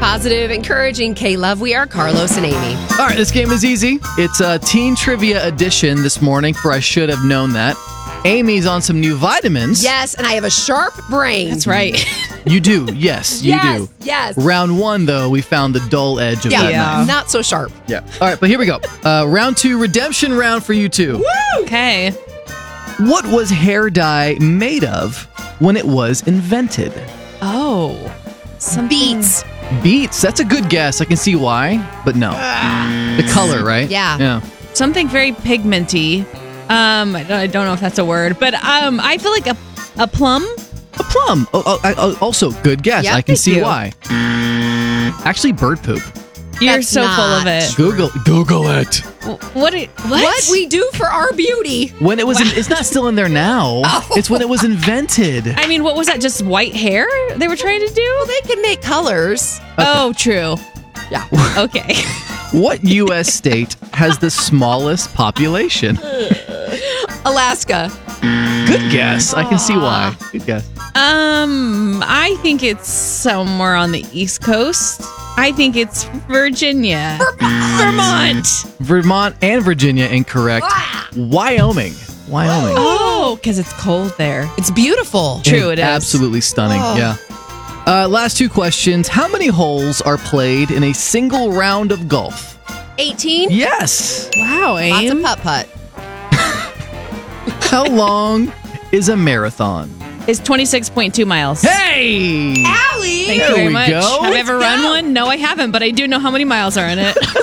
Positive, encouraging K-Love. We are Carlos and Amy. All right, this game is easy. It's a teen trivia edition this morning for I Should Have Known That. Amy's on some new vitamins. Yes, and I have a sharp brain. That's right. You do. Yes, you do. Yes. Round 1, though, we found the dull edge of that knife. Not so sharp. Yeah. All right, but here we go. Round 2, redemption round for you two. Okay. What was hair dye made of when it was invented? Oh. Beets. Beets. That's a good guess. I can see why, but no. The color, right? Yeah. Something very pigmenty. I don't know if that's a word, but I feel like a plum. A plum. Also, good guess. Yeah, I can thank see you. why. Actually, bird poop. You're That's so full of not it. Google it. What we do for our beauty. When it was, it's not still in there now. It's when it was invented. I mean, what was that? Just white hair they were trying to do? Well, they can make colors. Oh, true. Yeah. Okay. What U.S. state has the smallest population? Alaska. Good guess. I can see why. Good guess. I think it's somewhere on the East Coast. I think it's Virginia. Vermont. Vermont and Virginia incorrect. Wyoming. Oh, because it's cold there. It's beautiful. True, it is. Absolutely stunning. Oh. Yeah. Last 2 questions. How many holes are played in a single round of golf? 18. Yes. Wow, Lots Aim. of putt-putt. How long is a marathon? It's 26.2 miles. Hey! Allie! Thank There you very we much. go. Have I ever Let's run go. one? No, I haven't, but I do know how many miles are in it.